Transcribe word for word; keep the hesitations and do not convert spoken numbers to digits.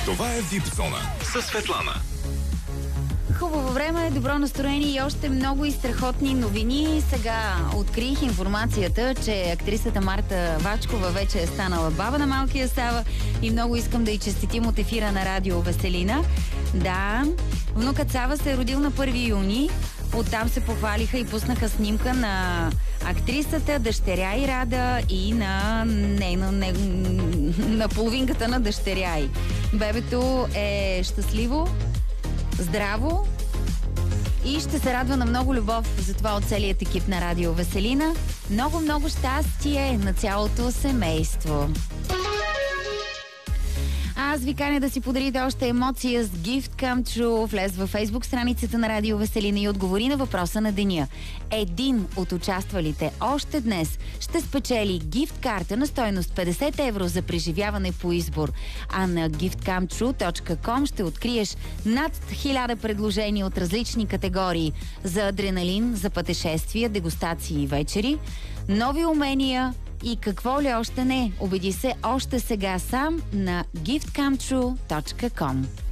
Това е Вип Зона със Светлана. Хубаво време, добро настроение и още много и страхотни новини. Сега открих информацията, че актрисата Марта Вачкова вече е станала баба на малкия Сава и много искам да й честитим от ефира на Радио Веселина. Да, внукът Сава се е родил на първи юни. Оттам се похвалиха и пуснаха снимка на актрисата, дъщеря и Рада и на, не, на, не, на половинката на дъщеря й. Бебето е щастливо, здраво и ще се радва на много любов, затова от целият екип на Радио Веселина. Много-много щастие на цялото семейство. Аз ви каня да си подарите още емоция с Gift Come True. Влез във Фейсбук страницата на Радио Веселина и отговори на въпроса на деня. Един от участвалите още днес ще спечели гифт карта на стойност петдесет евро за преживяване по избор. А на гифт кам тру точка ком ще откриеш над хиляда предложения от различни категории за адреналин, за пътешествия, дегустации и вечери, нови умения и какво ли още не. Убеди се още сега сам на гифт кам тру точка ком.